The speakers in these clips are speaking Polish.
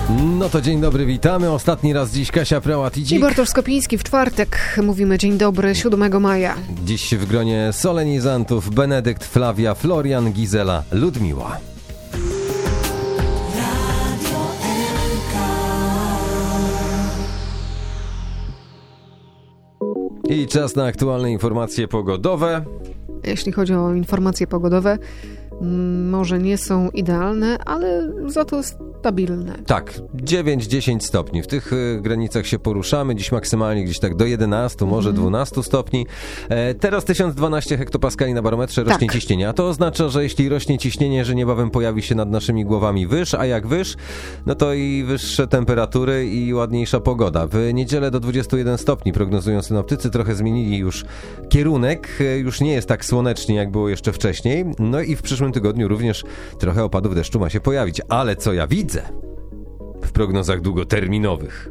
No to dzień dobry, witamy. Ostatni raz dziś Kasia Prałat-Idzik I Bartosz Skopiński. W czwartek mówimy dzień dobry, 7 maja. Dziś w gronie solenizantów Benedykt, Flavia, Florian, Gizela, Ludmiła. I czas na aktualne informacje pogodowe. Jeśli chodzi o informacje pogodowe, może nie są idealne, ale za to stabilne. Tak, 9-10 stopni. W tych granicach się poruszamy. Dziś maksymalnie gdzieś tak do 11, może 12 stopni. Teraz 1012 hektopaskali na barometrze rośnie ciśnienie. A to oznacza, że jeśli rośnie ciśnienie, że niebawem pojawi się nad naszymi głowami wyż, a jak wyż, no to i wyższe temperatury i ładniejsza pogoda. W niedzielę do 21 stopni prognozują synoptycy. Trochę zmienili już kierunek. Już nie jest tak słonecznie, jak było jeszcze wcześniej. No i w przyszłym tygodniu również trochę opadów deszczu ma się pojawić. Ale co ja widzę w prognozach długoterminowych?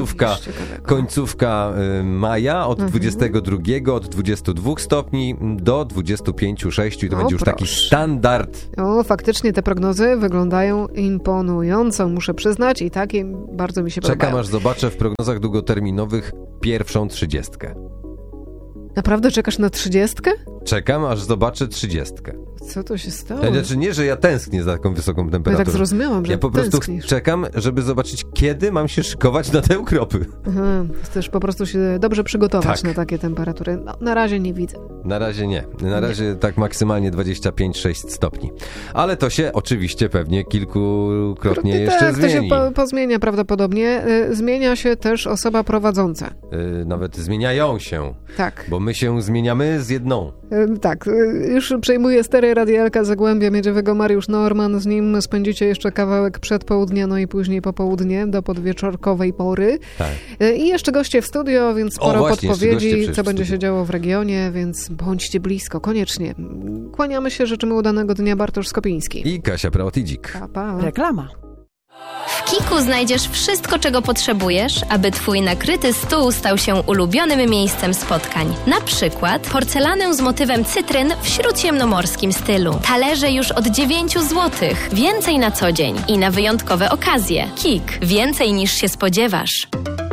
Końcówka maja od 22, od 22 stopni do 25-6 i to będzie już taki standard. O, faktycznie te prognozy wyglądają imponująco, muszę przyznać, i takie bardzo mi się podobają. Czekam, aż zobaczę w prognozach długoterminowych pierwszą 30. Naprawdę czekasz na 30? Czekam, aż zobaczę 30. Co to się stało? Znaczy nie, że ja tęsknię za taką wysoką temperaturą. Ja tak zrozumiałam, że ja po prostu tęsknisz. czekam, żeby zobaczyć, kiedy mam się szykować na te ukropy. Aha, chcesz po prostu się dobrze przygotować na takie temperatury. No, na razie nie widzę. Na razie nie. Na razie tak maksymalnie 25-6 stopni. Ale to się oczywiście pewnie kilkukrotnie jeszcze zmieni. To się pozmienia prawdopodobnie. Zmienia się też osoba prowadząca. Nawet zmieniają się. Tak. Bo my się zmieniamy z jedną. Tak. Już przejmuje stery Radia Elka Zagłębia Miedziowego Mariusz Norman. Z nim spędzicie jeszcze kawałek przedpołudnia, no i później popołudnie do podwieczorkowej pory. Tak. I jeszcze goście w studio, więc sporo podpowiedzi, co będzie się działo w regionie, więc bądźcie blisko, koniecznie. Kłaniamy się, życzymy udanego dnia. Bartosz Skopiński. I Kasia Prałat-Idzik. Pa, pa. Reklama. W Kiku znajdziesz wszystko, czego potrzebujesz, aby twój nakryty stół stał się ulubionym miejscem spotkań. Na przykład porcelanę z motywem cytryn w śródziemnomorskim stylu. Talerze już od 9 zł. Więcej na co dzień i na wyjątkowe okazje. Kik. Więcej niż się spodziewasz.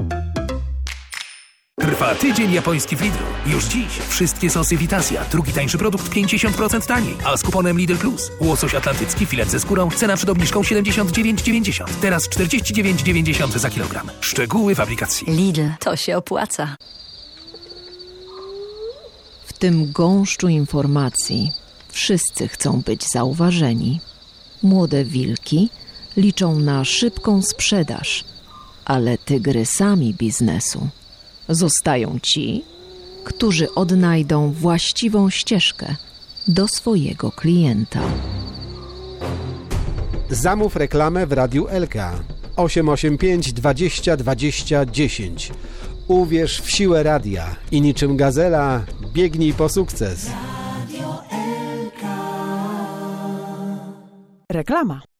Trwa tydzień japoński w Lidlu. Już dziś wszystkie sosy Vitasia. Drugi tańszy produkt 50% taniej. A z kuponem Lidl Plus. Łosoś atlantycki, filet ze skórą. Cena przed obniżką 79,90. Teraz 49,90 za kilogram. Szczegóły w aplikacji. Lidl. To się opłaca. W tym gąszczu informacji wszyscy chcą być zauważeni. Młode wilki liczą na szybką sprzedaż, ale tygrysami biznesu zostają ci, którzy odnajdą właściwą ścieżkę do swojego klienta. Zamów reklamę w Radiu Elka. 885 20 20 10. Uwierz w siłę radia i niczym gazela biegnij po sukces. Reklama.